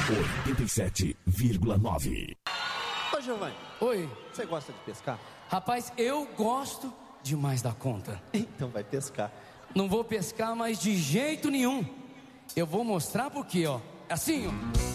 87,9. Ô, Giovanni. Oi. Você gosta de pescar? Rapaz, eu gosto demais da conta. Então vai pescar. Não vou pescar mais de jeito nenhum. Eu vou mostrar porque, ó. Assim, ó.